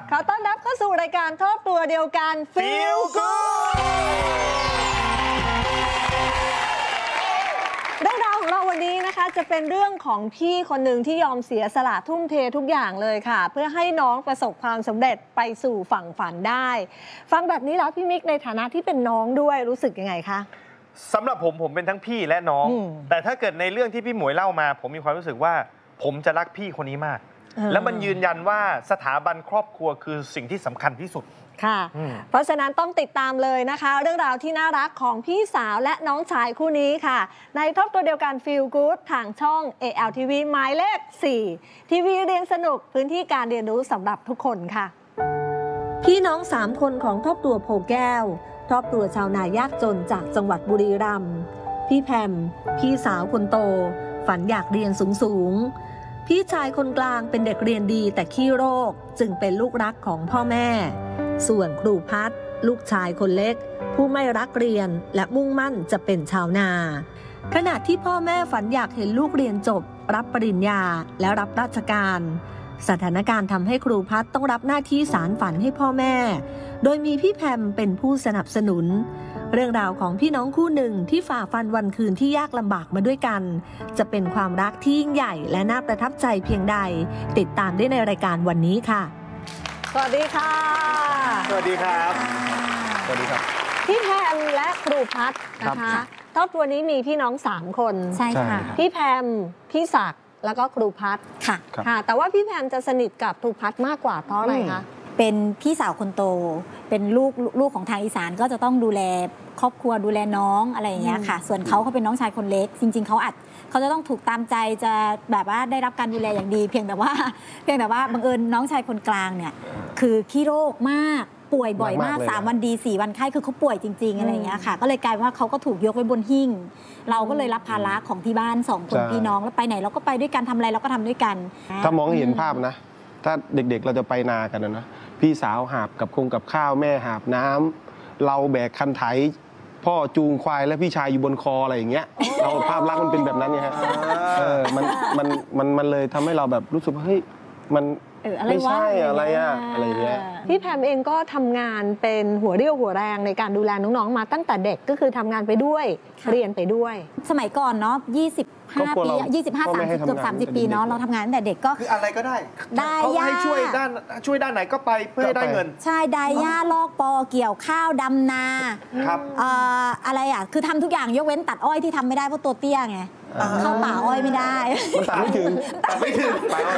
ขอต้อนรับเข้าสู่รายการครอบครัวเดียวกัน Feel Good เรื่องราวของเราวันนี้นะคะจะเป็นเรื่องของพี่คนหนึ่งที่ยอมเสียสละทุ่มเททุกอย่างเลยค่ะเพื่อให้น้องประสบความสำเร็จไปสู่ฝั่งฝันได้ฟังแบบนี้แล้วพี่มิกในฐานะที่เป็นน้องด้วยรู้สึกยังไงคะสำหรับผมเป็นทั้งพี่และน้องแต่ถ้าเกิดในเรื่องที่พี่หมวยเล่ามาผมมีความรู้สึกว่าผมจะรักพี่คนนี้มากแล้วมันยืนยันว่าสถาบันครอบครัวคือสิ่งที่สำคัญที่สุดค่ะเพราะฉะนั้นต้องติดตามเลยนะคะเรื่องราวที่น่ารักของพี่สาวและน้องชายคู่นี้ค่ะในครอบครัวเดียวกัน Feel Good ทางช่อง ALTV หมายเลข 4 ทีวีเรียนสนุกพื้นที่การเรียนรู้สำหรับทุกคนค่ะพี่น้อง3คนของครอบครัวโพแก้วครอบครัวชาวนายากจนจากจังหวัดบุรีรัมย์พี่แพมพี่สาวคนโตฝันอยากเรียนสูงพี่ชายคนกลางเป็นเด็กเรียนดีแต่ขี้โรคจึงเป็นลูกรักของพ่อแม่ส่วนครูพัฒน์ลูกชายคนเล็กผู้ไม่รักเรียนและมุ่งมั่นจะเป็นชาวนาขณะที่พ่อแม่ฝันอยากเห็นลูกเรียนจบรับปริญญาและรับราชการสถานการณ์ทำให้ครูพัฒน์ต้องรับหน้าที่สานฝันให้พ่อแม่โดยมีพี่แพมเป็นผู้สนับสนุนเรื่องราวของพี่น้องคู่หนึ่งที่ฝ่าฟันวันคืนที่ยากลำบากมาด้วยกันจะเป็นความรักที่ยิ่งใหญ่และน่าประทับใจเพียงใดติดตามได้ในรายการวันนี้ค่ะสวัสดีค่ะสวัสดีครับสวัสดีครับพี่แพมและครูพัฒน์นะคะครอบครัวนี้มีพี่น้อง3คนใช่ค่ะพี่แพมพี่ศักดิ์แล้วก็ครูพัฒน์ค่ะแต่ว่าพี่แพมจะสนิทกับครูพัฒน์มากกว่าเพราะอะไรคะเป็นพี่สาวคนโตเป็นลูกของทางอีสานก็จะต้องดูแลครอบครัวดูแลน้องอะไรอย่างเงี้ยค่ะส่วนเขาเป็นน้องชายคนเล็กจริงๆเขาจะต้องถูกตามใจจะแบบว่าได้รับการดูแลอย่างดีเพียงแต่ว่าบังเอิญน้องชายคนกลางเนี่ยคือขี้โรคมากป่วยบ่อยมาก3 วันดี4 วันไข้คือเขาป่วยจริงๆอะไรอย่างเงี้ยค่ะก็เลยกลายว่าเขาก็ถูกยกไว้บนหิ้งเราก็เลยรับภาระของที่บ้าน2 คนพี่น้องแล้วไปไหนเราก็ไปด้วยกันทำอะไรเราก็ทำด้วยกันถ้ามองเห็นภาพนะถ้าเด็กๆเราจะไปนากันนะพี่สาวหาบกับข้าวแม่หาบน้ำเราแบกคันไถพ่อจูงควายและพี่ชายอยู่บนคออะไรอย่างเงี้ยเราภาพลักษณ์มันเป็นแบบนั้นไงฮะมันเลยทำให้เราแบบรู้สึกว่าเฮ้ยมันไม่ใช่อะไรอย่างเงี้ยพี่แพมเองก็ทำงานเป็นหัวเรี่ยวหัวแรงในการดูแลน้องๆมาตั้งแต่เด็กก็คือทำงานไปด้วยเรียนไปด้วยสมัยก่อนเนาะ25 ปี25-30เกือบ30 ปีเนาะเราทำงานตั้งแต่เด็กก็คืออะไรก็ได้ให้ช่วยด้านไหนก็ไปเพื่อได้เงินใช่ได้หญ้าลอกปอเกี่ยวข้าวดำนาครับอะไรคือทำทุกอย่างยกเว้นตัดอ้อยที่ทำไม่ได้เพราะตัวเตี้ยไงเข้าป่าอ้อยไม่ได้มันตัดไม่ถึงป่าอ้อยไม่ถึง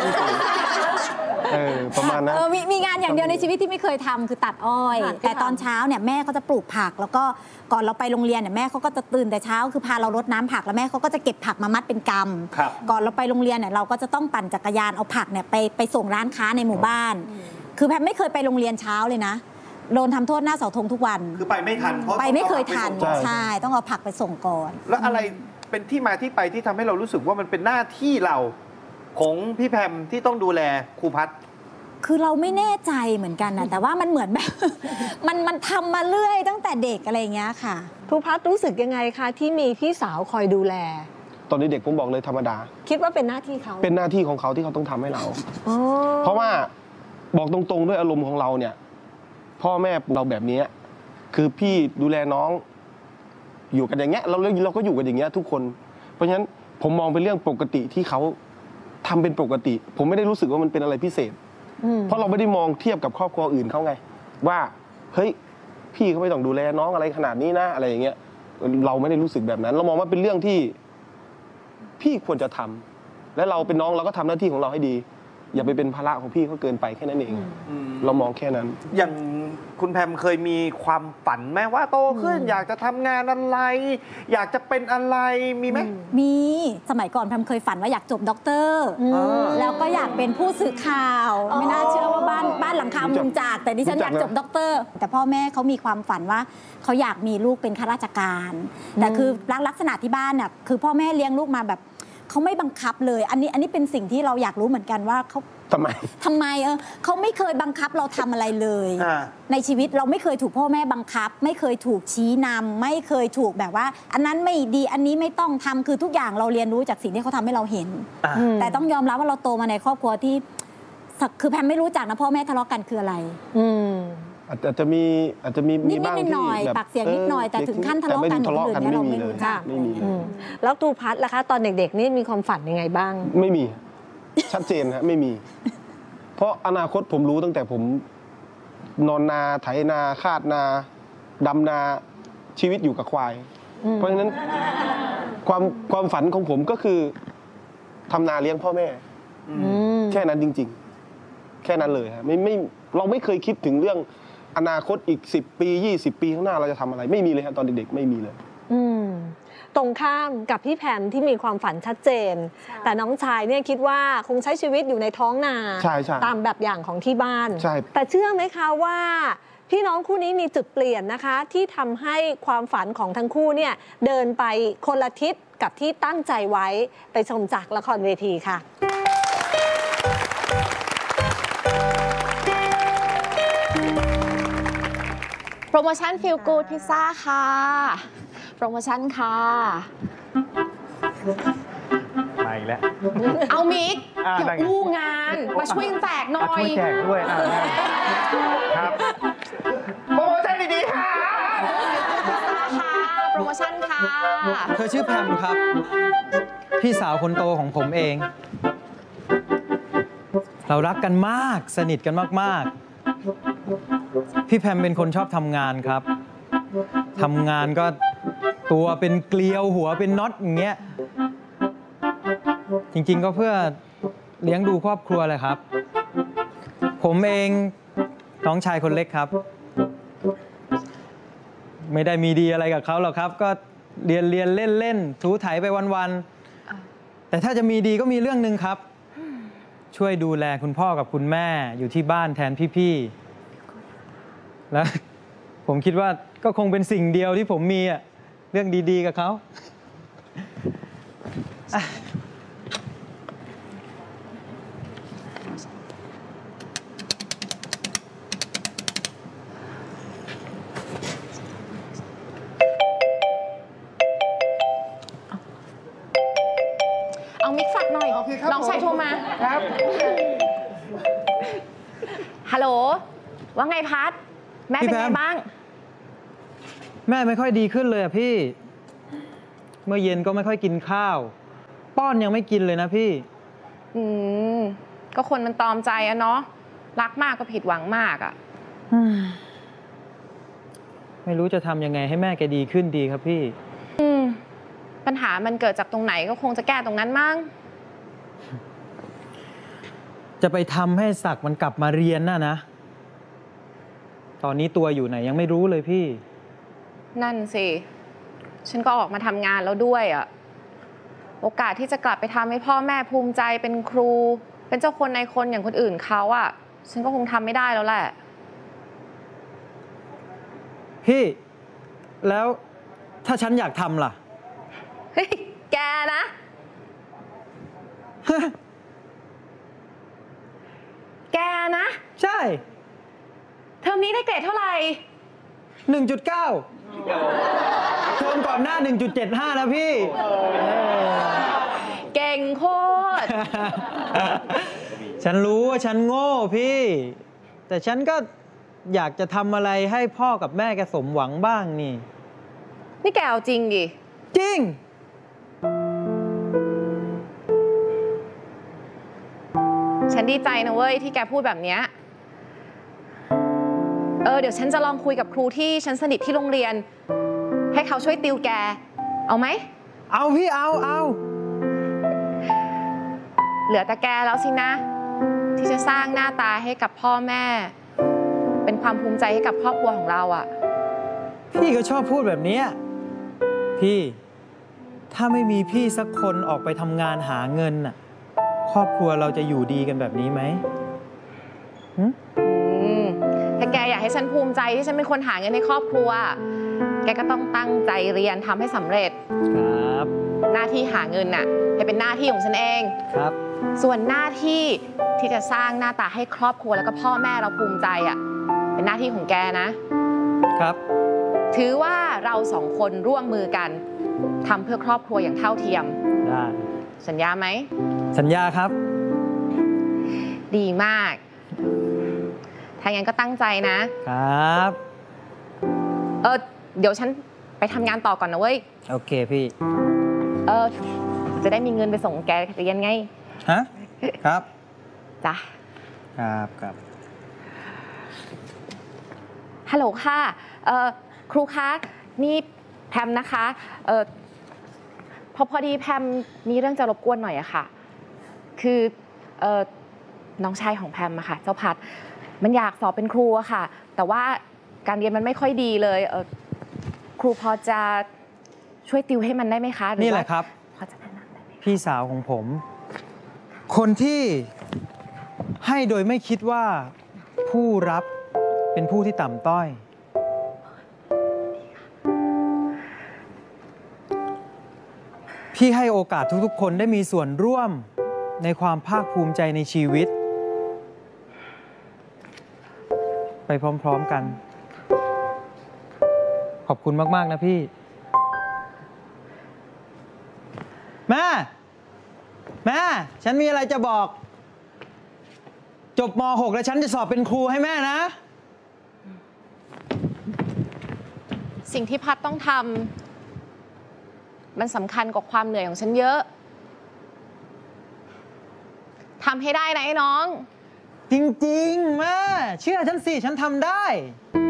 ประมาณนั้นมีงานอย่างเดียวในชีวิตที่ไม่เคยทำคือตัดอ้อยแต่ตอนเช้าเนี่ยแม่เขาจะปลูกผักแล้วก็ก่อนเราไปโรงเรียนเนี่ยแม่เขาก็จะตื่นแต่เช้าคือพาเรารดน้ำผักแล้วแม่เขาก็จะเก็บผักมามัดเป็นกำก่อนเราไปโรงเรียนเนี่ยเราก็จะต้องปั่นจักรยานเอาผักเนี่ยไปส่งร้านค้าในหมู่บ้านคือแพมไม่เคยไปโรงเรียนเช้าเลยนะโดนทำโทษหน้าเสาธงทุกวันคือไปไม่ทันเพราะไปไม่เคยทันใช่ต้องเอาผักไปส่งก่อนแล้วอะไรเป็นที่มาที่ไปที่ทำให้เรารู้สึกว่ามันเป็นหน้าที่เราของพี่แพมที่ต้องดูแลครูพัฒน์คือเราไม่แน่ใจเหมือนกันนะแต่ว่ามันเหมือนแบบมันทำมาเรื่อยตั้งแต่เด็กอะไรอย่างเงี้ยค่ะครูพัฒน์รู้สึกยังไงคะที่มีพี่สาวคอยดูแลตอนนี้เด็กผมบอกเลยธรรมดาคิดว่าเป็นหน้าที่เขาเป็นหน้าที่ของเขาที่เขาต้องทำให้เราเพราะว่าบอกตรงๆด้วยอารมณ์ของเราเนี่ยพ่อแม่เราแบบนี้คือพี่ดูแลน้องอยู่กันอย่างเงี้ยเราก็อยู่กันอย่างเงี้ยทุกคนเพราะฉะนั้นผมมองเป็นเรื่องปกติที่เขาทำเป็นปกติผมไม่ได้รู้สึกว่ามันเป็นอะไรพิเศษเพราะเราไม่ได้มองเทียบกับครอบครัวอื่นเขาไงว่าเฮ้ยพี่เขาไม่ต้องดูแลน้องอะไรขนาดนี้นะอะไรอย่างเงี้ยเราไม่ได้รู้สึกแบบนั้นเรามองว่าเป็นเรื่องที่พี่ควรจะทำและเราเป็นน้องเราก็ทำหน้าที่ของเราให้ดีอย่าไปเป็นภาระของพี่เขาเกินไปแค่นั้นเองเรามองแค่นั้นอย่างคุณแพมเคยมีความฝันไหมว่าโตขึ้นอยากจะทำงานอะไรอยากจะเป็นอะไรมีไหมมีสมัยก่อนแพมเคยฝันว่าอยากจบด็อกเตอร์แล้วก็อยากเป็นผู้สื่อข่าวไม่น่าเชื่อว่าบ้านหลังคามุงจากแต่ดิฉันอยากจบด็อกเตอร์แต่พ่อแม่เขามีความฝันว่าเขาอยากมีลูกเป็นข้าราชการแต่คือลักษณะที่บ้านเนี่ยคือพ่อแม่เลี้ยงลูกมาแบบเขาไม่บังคับเลยอันนี้เป็นสิ่งที่เราอยากรู้เหมือนกันว่าเขาทำไมเขาไม่เคยบังคับเราทำอะไรเลยในชีวิตเราไม่เคยถูกพ่อแม่บังคับไม่เคยถูกชี้นำไม่เคยถูกแบบว่าอันนั้นไม่ดีอันนี้ไม่ต้องทำคือทุกอย่างเราเรียนรู้จากสิ่งที่เขาทำให้เราเห็นแต่ต้องยอมรับว่าเราโตมาในครอบครัวที่คือแพมไม่รู้จักนะพ่อแม่ทะเลาะกันคืออะไรอืมอาจจะมีนิดบ้างๆหที่น่อยๆแบบปากเสียงนิดหน่อยแต่ถึงขั้นทะเลาะกันแต่ไม่ทะเลาะกันอย่างอื่นเนี่ยไม่มีเราไม่เลยรู้จักไม่มีเลยแล้วตูพัดล่ะคะ ตอนเด็กๆนี่มีความฝันยังไงบ้างไม่มีชัดเจนฮะไม่มี เพราะอนาคตผมรู้ตั้งแต่ผมนอนนาไถนาคาดนาดำนาชีวิตอยู่กับควาย เพราะฉะนั้นความฝันของผมก็คือทำนาเลี้ยงพ่อแม่ แค่นั้นจริง ๆ แค่นั้นเลยฮะเราไม่เคยคิดถึงเรื่องอนาคตอีก10 ปี20 ปีข้างหน้าเราจะทำอะไร ไม่มีเลยครับตอนเด็กๆไม่มีเลยตรงข้ามกับพี่แพมที่มีความฝันชัดเจน แต่น้องชายเนี่ยคิดว่าคงใช้ชีวิตอยู่ในท้องนาใช่ๆตามแบบอย่างของที่บ้านใช่แต่เชื่อไหมคะว่าพี่น้องคู่นี้มีจุดเปลี่ยนนะคะ ที่ทำให้ความฝันของทั้งคู่เนี่ยเดินไปคนละทิศกับที่ตั้งใจไว้ไปชมจากละครเวทีค่ะโปรโมชั่น Feel Good Pizza ค่ะ โปรโมชั่นค่ะมาอีกแล้วเอามิกได้เดี๋ยวไงอู้งาน มาช่วยแจกหน่อยช่วยแจกด้วยครับโปรโมชั่นดีๆค่ะค่ะ โปรโมชั่นค่ะเธอชื่อแพมครับ พี่สาวคนโตของผมเอง เรารักกันมากสนิทกันมากๆ พี่แพมเป็นคนชอบทำงานครับทำงานก็ตัวเป็นเกลียวหัวเป็นน็อตอย่างเงี้ยจริงๆก็เพื่อเลี้ยงดูครอบครัวเลยครับ ผมเองน้องชายคนเล็กครับ ไม่ได้มีดีอะไรกับเขาหรอกครับ ก็เรียนเล่นถูไถไปวันๆแต่ถ้าจะมีดีก็มีเรื่องหนึ่งครับ ช่วยดูแลคุณพ่อกับคุณแม่อยู่ที่บ้านแทนพี่ๆแล้วผมคิดว่าก็คงเป็นสิ่งเดียวที่ผมมีอะเรื่องดีๆกับเขาอ่ะเอามิกฝากหน่อย น้องชายโทรมาครับฮัลโหล ว่าไงพัด แม่เป็นไงบ้างแม่ไม่ค่อยดีขึ้นเลยอะพี่ เมื่อเย็นก็ไม่ค่อยกินข้าว ป้อนยังไม่กินเลยนะพี่ก็คนมันตอมใจอะเนาะ รักมากก็ผิดหวังมากอะไม่รู้จะทำยังไงให้แม่แกดีขึ้นดีครับพี่ปัญหามันเกิดจากตรงไหนก็คงจะแก้ตรงนั้นมั้งจะไปทำให้ศักดิ์มันกลับมาเรียนน่ะนะ ตอนนี้ตัวอยู่ไหนยังไม่รู้เลยพี่นั่นสิ ฉันก็ออกมาทำงานแล้วด้วยอะโอกาสที่จะกลับไปทำให้พ่อแม่ภูมิใจเป็นครู เป็นเจ้าคนในคนอย่างคนอื่นเขาอะฉันก็คงทำไม่ได้แล้วแหละพี่ แล้วถ้าฉันอยากทำล่ะเฮ้ย แกนะ แกนะใช่เทอมนี้ได้เกรดเท่าไหร่ 1.9 เทอมก่อนหน้า 1.75 นะพี่เก่งโคตรฉันรู้ว่าฉันโง่พี่ แต่ฉันก็อยากจะทำอะไรให้พ่อกับแม่แกสมหวังบ้างนี่นี่แกเอาจริงดิจริงฉันดีใจนะเว้ยที่แกพูดแบบเนี้ยเดี๋ยวฉันจะลองคุยกับครูที่ฉันสนิทที่โรงเรียน ให้เขาช่วยติวแก เอาไหมเอาพี่เอาเหลือแต่แกแล้วสินะ ที่จะสร้างหน้าตาให้กับพ่อแม่ เป็นความภูมิใจให้กับครอบครัวของเราอะพี่ก็ชอบพูดแบบเนี้ยพี่ ถ้าไม่มีพี่สักคนออกไปทำงานหาเงินน่ะ ครอบครัวเราจะอยู่ดีกันแบบนี้ไหมถ้าแกอยากให้ฉันภูมิใจที่ฉันเป็นคนหาเงินให้ครอบครัว แกก็ต้องตั้งใจเรียนทำให้สำเร็จครับหน้าที่หาเงินน่ะให้เป็นหน้าที่ของฉันเองครับส่วนหน้าที่ที่จะสร้างหน้าตาให้ครอบครัวแล้วก็พ่อแม่เราภูมิใจอ่ะเป็นหน้าที่ของแกนะครับถือว่าเราสองคนร่วมมือกันทำเพื่อครอบครัวอย่างเท่าเทียมได้สัญญาไหมสัญญาครับดีมาก ถ้างั้นก็ตั้งใจนะครับเดี๋ยวฉันไปทำงานต่อก่อนนะเว้ยโอเคพี่จะได้มีเงินไปส่งแกเรียนไงฮะ ครับจ้ะครับฮัลโหลค่ะครูคะนี่แพมนะคะพอดีแพมมีเรื่องจะรบกวนหน่อยอะค่ะ คือน้องชายของแพมอะค่ะ เจ้าพัดมันอยากสอบเป็นครูอะค่ะ แต่ว่าการเรียนมันไม่ค่อยดีเลยครูพอจะช่วยติวให้มันได้ไหมคะนี่แหละครับพอจะแนะนำได้ไหมพี่สาวของผม คนที่ให้โดยไม่คิดว่าผู้รับเป็นผู้ที่ต่ำต้อย พี่ให้โอกาสทุกๆคนได้มีส่วนร่วมในความภาคภูมิใจในชีวิต ไปพร้อมๆกัน ขอบคุณมากๆนะพี่ แม่ ฉันมีอะไรจะบอก จบม .6 แล้วฉันจะสอบเป็นครูให้แม่นะสิ่งที่พัดต้องทำมันสำคัญกว่าความเหนื่อยของฉันเยอะทำให้ได้นะไอ้น้องจริงๆ แม่ เชื่อฉันสิ ฉันทำได้